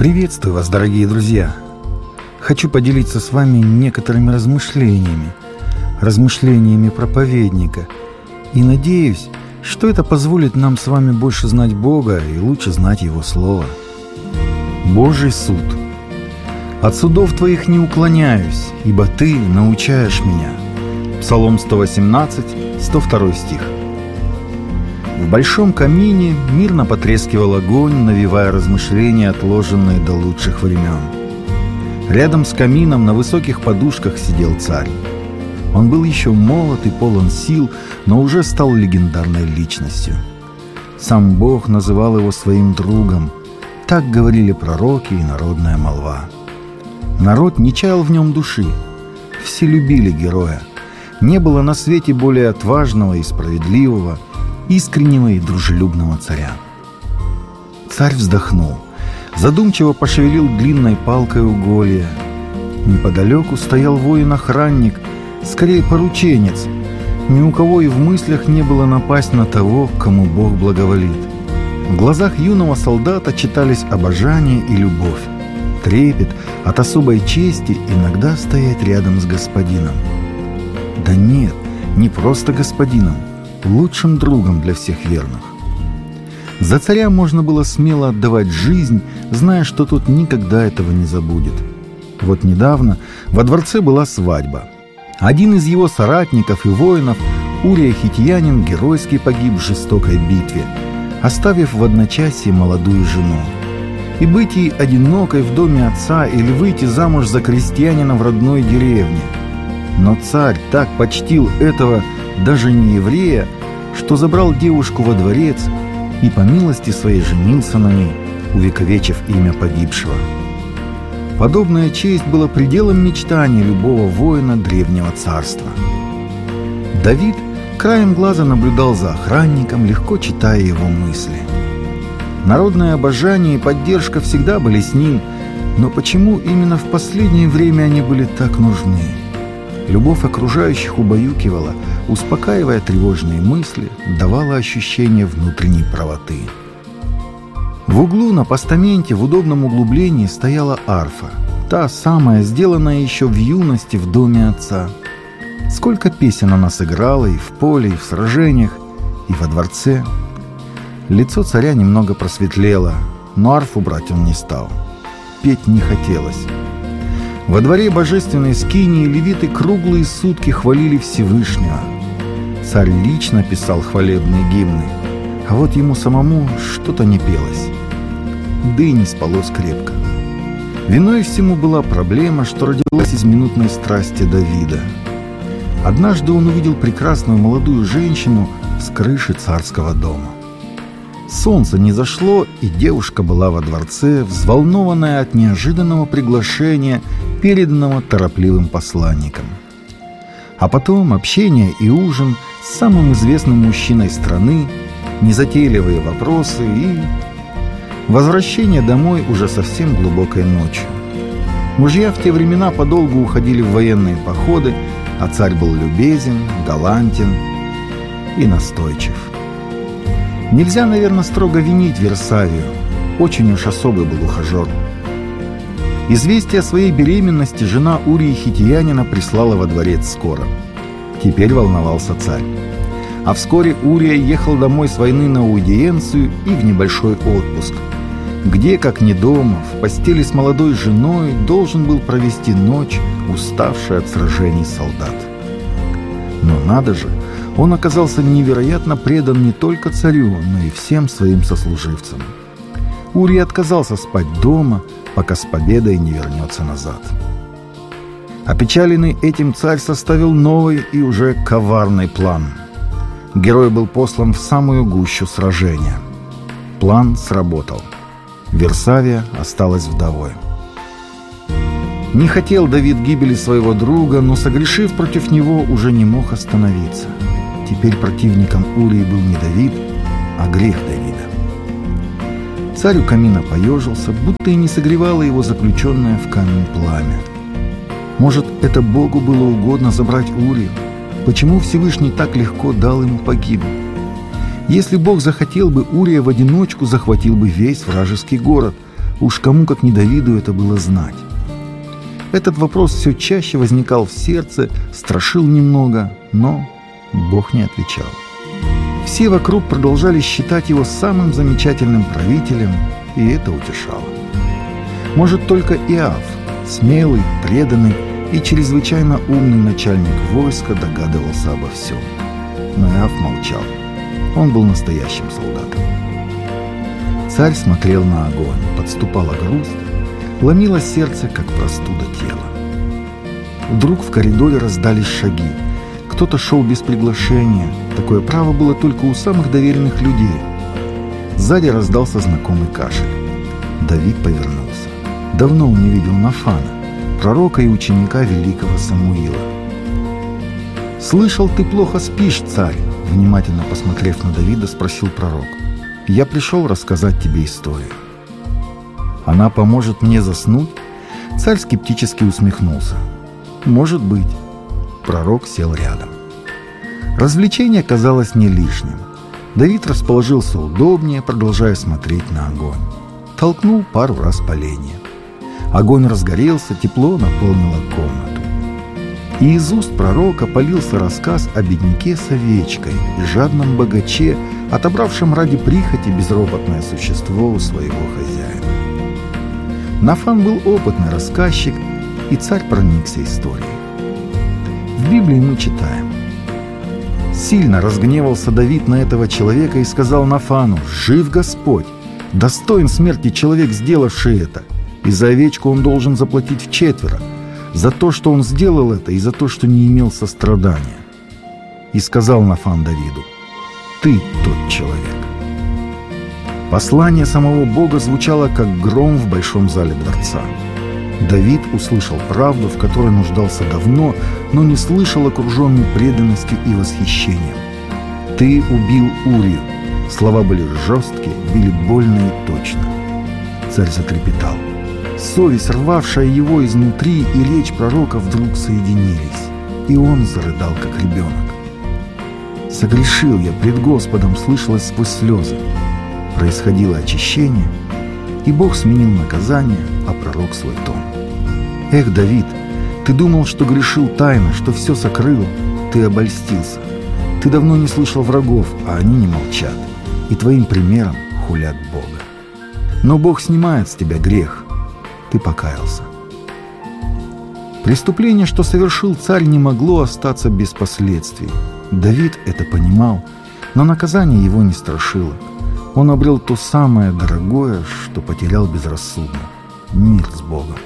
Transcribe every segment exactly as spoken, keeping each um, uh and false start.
Приветствую вас, дорогие друзья! Хочу поделиться с вами некоторыми размышлениями, размышлениями проповедника, и надеюсь, что это позволит нам с вами больше знать Бога и лучше знать Его Слово. Божий суд. «От судов твоих не уклоняюсь, ибо ты научаешь меня». Псалом сто восемнадцать, сто второй стих. В большом камине мирно потрескивал огонь, навевая размышления, отложенные до лучших времен. Рядом с камином на высоких подушках сидел царь. Он был еще молод и полон сил, но уже стал легендарной личностью. Сам Бог называл его своим другом. Так говорили пророки и народная молва. Народ не чаял в нем души. Все любили героя. Не было на свете более отважного и справедливого, искреннего и дружелюбного царя. Царь вздохнул, задумчиво пошевелил длинной палкой уголья. Неподалеку стоял воин-охранник, скорее порученец. Ни у кого и в мыслях не было напасть на того, кому Бог благоволит. В глазах юного солдата читались обожание и любовь, трепет от особой чести иногда стоять рядом с господином. Да нет, не просто господином, лучшим другом для всех верных. За царя можно было смело отдавать жизнь, зная, что тот никогда этого не забудет. Вот недавно во дворце была свадьба. Один из его соратников и воинов, Урия Хитиянин, геройски погиб в жестокой битве, оставив в одночасье молодую жену. И быть ей одинокой в доме отца или выйти замуж за крестьянина в родной деревне. Но царь так почтил этого даже не еврея, что забрал девушку во дворец и по милости своей женился на ней, увековечив имя погибшего. Подобная честь была пределом мечтаний любого воина древнего царства. Давид краем глаза наблюдал за охранником, легко читая его мысли. Народное обожание и поддержка всегда были с ним, но почему именно в последнее время они были так нужны? Любовь окружающих убаюкивала, успокаивая тревожные мысли, давала ощущение внутренней правоты. В углу на постаменте в удобном углублении стояла арфа, та самая, сделанная еще в юности в доме отца. Сколько песен она сыграла и в поле, и в сражениях, и во дворце. Лицо царя немного просветлело, но арфу брать он не стал. Петь не хотелось. Во дворе божественной скинии левиты круглые сутки хвалили Всевышнего. Царь лично писал хвалебные гимны, а вот ему самому что-то не пелось. Да и не спалось крепко. Виной всему была проблема, что родилась из минутной страсти Давида. Однажды он увидел прекрасную молодую женщину с крыши царского дома. Солнце не зашло, и девушка была во дворце, взволнованная от неожиданного приглашения, переданного торопливым посланником. А потом общение и ужин с самым известным мужчиной страны, незатейливые вопросы и возвращение домой уже совсем глубокой ночью. Мужья в те времена подолгу уходили в военные походы, а царь был любезен, галантен и настойчив. Нельзя, наверное, строго винить Версавию. Очень уж особый был ухажер. Известие о своей беременности жена Урии Хитиянина прислала во дворец скоро. Теперь волновался царь. А вскоре Урия ехал домой с войны на аудиенцию и в небольшой отпуск, где, как не дома, в постели с молодой женой должен был провести ночь, уставший от сражений солдат. Но надо же, он оказался невероятно предан не только царю, но и всем своим сослуживцам. Урия отказался спать дома, пока с победой не вернется назад. Опечаленный этим царь составил новый и уже коварный план. Герой был послан в самую гущу сражения. План сработал. Версавия осталась вдовой. Не хотел Давид гибели своего друга, но, согрешив против него, уже не мог остановиться. Теперь противником Урии был не Давид, а грех Давида. Царь у камина поежился, будто и не согревало его заключенное в камень пламя. Может, это Богу было угодно забрать Урию? Почему Всевышний так легко дал ему погибнуть? Если Бог захотел бы, Урия в одиночку захватил бы весь вражеский город, Уж кому, как не Давиду, это было знать. Этот вопрос все чаще возникал в сердце, страшил немного, но Бог не отвечал. Все вокруг продолжали считать его самым замечательным правителем, и это утешало. Может, только Иов, смелый, преданный и чрезвычайно умный начальник войска, догадывался обо всем. Но Иов молчал. Он был настоящим солдатом. Царь смотрел на огонь, подступала грусть, ломило сердце, как простуда тела. Вдруг в коридоре раздались шаги. Кто-то шел без приглашения. Такое право было только у самых доверенных людей. Сзади раздался знакомый кашель. Давид повернулся. Давно он не видел Нафана, пророка и ученика великого Самуила. «Слышал, ты плохо спишь, царь?» Внимательно посмотрев на Давида, спросил пророк. «Я пришел рассказать тебе историю». «Она поможет мне заснуть?» Царь скептически усмехнулся. «Может быть». Пророк сел рядом. Развлечение казалось не лишним. Давид расположился удобнее, продолжая смотреть на огонь. Толкнул пару раз поленья. Огонь разгорелся, тепло наполнило комнату. И из уст пророка полился рассказ о бедняке с овечкой и жадном богаче, отобравшем ради прихоти безропотное существо у своего хозяина. Нафан был опытный рассказчик, и царь проникся историей. В Библии мы читаем: «Сильно разгневался Давид на этого человека и сказал Нафану: „Жив Господь! Достоин смерти человек, сделавший это, и за овечку он должен заплатить вчетверо, за то, что он сделал это, и за то, что не имел сострадания“. И сказал Нафан Давиду: „Ты тот человек“». Послание самого Бога звучало, как гром в большом зале дворца. Давид услышал правду, в которой нуждался давно, но не слышал, окруженный преданностью и восхищением. «Ты убил Урию». Слова были жесткие, били больно и точно. Царь затрепетал. Совесть, рвавшая его изнутри, и речь пророка вдруг соединились, и он зарыдал, как ребенок. «Согрешил я пред Господом», слышалось сквозь слезы. Происходило очищение, и Бог сменил наказание, а пророк свой тон. «Эх, Давид, ты думал, что грешил тайно, что все сокрыл. Ты обольстился. Ты давно не слышал врагов, а они не молчат, и твоим примером хулят Бога. Но Бог снимает с тебя грех. Ты покаялся». Преступление, что совершил царь, не могло остаться без последствий. Давид это понимал, но наказание его не страшило. Он обрел то самое дорогое, что потерял безрассудно — мир с Богом.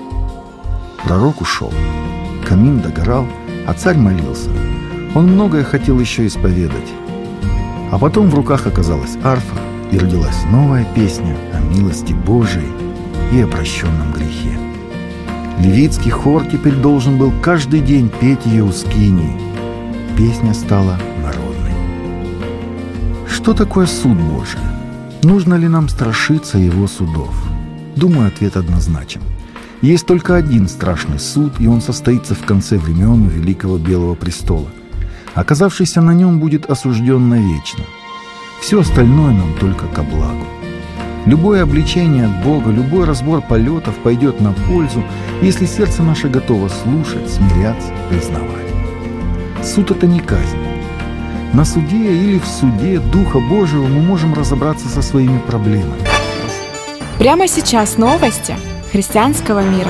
Пророк ушел. Камин догорал, а царь молился. Он многое хотел еще исповедать. А потом в руках оказалась арфа, и родилась новая песня о милости Божией и о прощенном грехе. Левитский хор теперь должен был каждый день петь ее у скинии. Песня стала народной. Что такое суд Божий? Нужно ли нам страшиться его судов? Думаю, ответ однозначен. Есть только один страшный суд, и он состоится в конце времен у Великого Белого Престола. Оказавшийся на нем будет осужден навечно. Все остальное нам только ко благу. Любое обличение от Бога, любой разбор полетов пойдет на пользу, если сердце наше готово слушать, смиряться, признавать. Суд — это не казнь. На суде или в суде Духа Божьего мы можем разобраться со своими проблемами. Прямо сейчас новости христианского мира.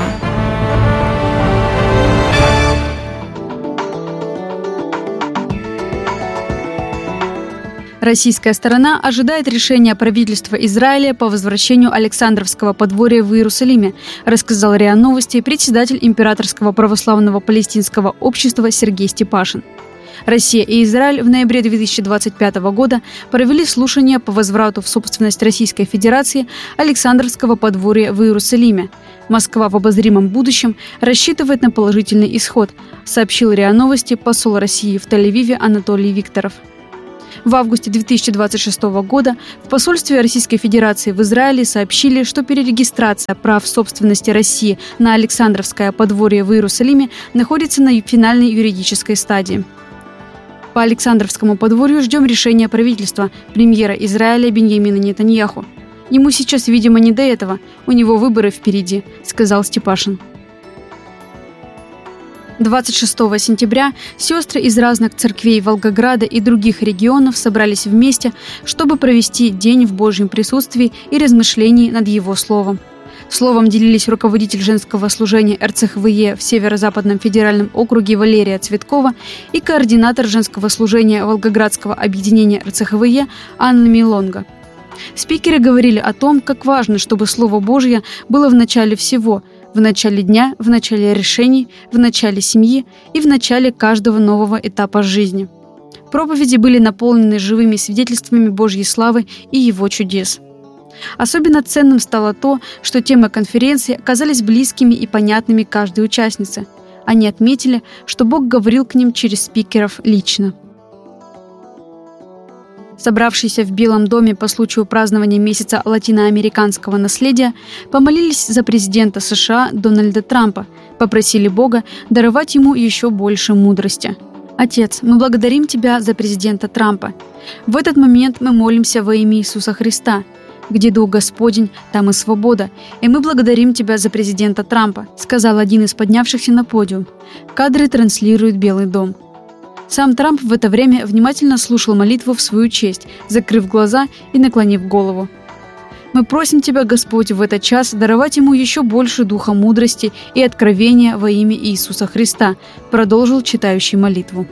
Российская сторона ожидает решения правительства Израиля по возвращению Александровского подворья в Иерусалиме, рассказал РИА Новости председатель Императорского православного палестинского общества Сергей Степашин. Россия и Израиль в ноябре две тысячи двадцать пятого года провели слушания по возврату в собственность Российской Федерации Александровского подворья в Иерусалиме. Москва в обозримом будущем рассчитывает на положительный исход, сообщил РИА Новости посол России в Тель-Авиве Анатолий Викторов. В августе две тысячи двадцать шестого года в посольстве Российской Федерации в Израиле сообщили, что перерегистрация прав собственности России на Александровское подворье в Иерусалиме находится на финальной юридической стадии. По Александровскому подворью ждем решения правительства, премьера Израиля Биньямина Нетаньяху. Ему сейчас, видимо, не до этого, у него выборы впереди», — сказал Степашин. двадцать шестого сентября сестры из разных церквей Волгограда и других регионов собрались вместе, чтобы провести день в Божьем присутствии и размышлений над Его Словом. Словом делились руководитель женского служения эр цэ ха вэ е в Северо-Западном федеральном округе Валерия Цветкова и координатор женского служения Волгоградского объединения эр цэ ха вэ е Анна Милонга. Спикеры говорили о том, как важно, чтобы Слово Божье было в начале всего, в начале дня, в начале решений, в начале семьи и в начале каждого нового этапа жизни. Проповеди были наполнены живыми свидетельствами Божьей славы и Его чудес. Особенно ценным стало то, что темы конференции оказались близкими и понятными каждой участнице. Они отметили, что Бог говорил к ним через спикеров лично. Собравшиеся в Белом доме по случаю празднования месяца латиноамериканского наследия помолились за президента США Дональда Трампа, попросили Бога даровать ему еще больше мудрости. «Отец, мы благодарим Тебя за президента Трампа. В этот момент мы молимся во имя Иисуса Христа. Где Дух Господень, там и свобода. И мы благодарим Тебя за президента Трампа», сказал один из поднявшихся на подиум. Кадры транслирует Белый дом. Сам Трамп в это время внимательно слушал молитву в свою честь, закрыв глаза и наклонив голову. «Мы просим Тебя, Господь, в этот час даровать ему еще больше духа мудрости и откровения во имя Иисуса Христа», продолжил читающий молитву.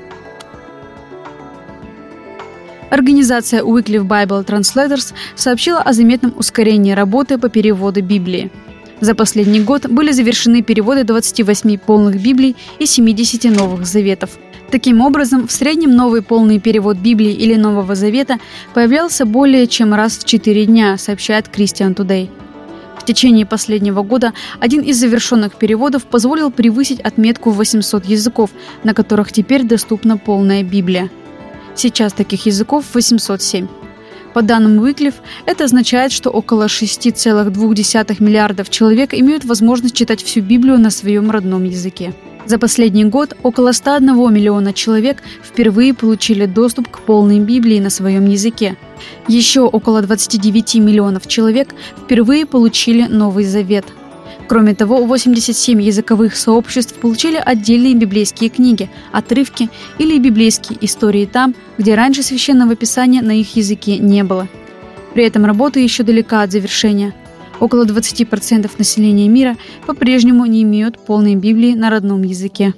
Организация Wycliffe Bible Translators сообщила о заметном ускорении работы по переводу Библии. За последний год были завершены переводы двадцати восьми полных Библий и семидесяти Новых Заветов. Таким образом, в среднем новый полный перевод Библии или Нового Завета появлялся более чем раз в четыре дня, сообщает Christian Today. В течение последнего года один из завершенных переводов позволил превысить отметку в восемьсот языков, на которых теперь доступна полная Библия. Сейчас таких языков восемьсот семь. По данным Wycliffe, это означает, что около шесть целых две десятых миллиардов человек имеют возможность читать всю Библию на своем родном языке. За последний год около ста одного миллиона человек впервые получили доступ к полной Библии на своем языке. Еще около двадцати девяти миллионов человек впервые получили Новый Завет. Кроме того, восемьдесят семь языковых сообществ получили отдельные библейские книги, отрывки или библейские истории там, где раньше священного писания на их языке не было. При этом работа еще далека от завершения. Около двадцати процентов населения мира по-прежнему не имеют полной Библии на родном языке.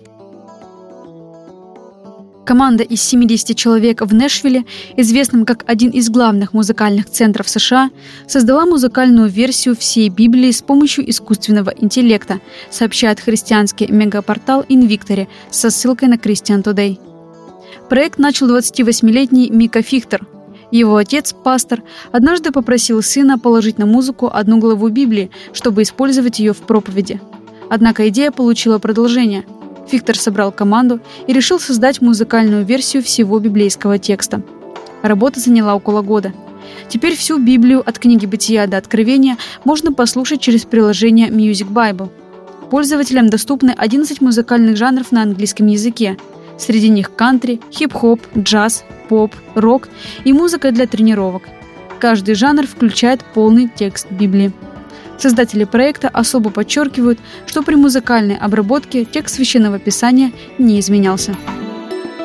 Команда из семидесяти человек в Нэшвилле, известном как один из главных музыкальных центров США, создала музыкальную версию всей Библии с помощью искусственного интеллекта, сообщает христианский мегапортал Invictory со ссылкой на Christian Today. Проект начал двадцативосьмилетний Мика Фихтер. Его отец, пастор, однажды попросил сына положить на музыку одну главу Библии, чтобы использовать ее в проповеди. Однако идея получила продолжение. Фихтер собрал команду и решил создать музыкальную версию всего библейского текста. Работа заняла около года. Теперь всю Библию от книги Бытия до Откровения можно послушать через приложение Music Bible. Пользователям доступны одиннадцать музыкальных жанров на английском языке. Среди них кантри, хип-хоп, джаз, поп, рок и музыка для тренировок. Каждый жанр включает полный текст Библии. Создатели проекта особо подчеркивают, что при музыкальной обработке текст Священного Писания не изменялся.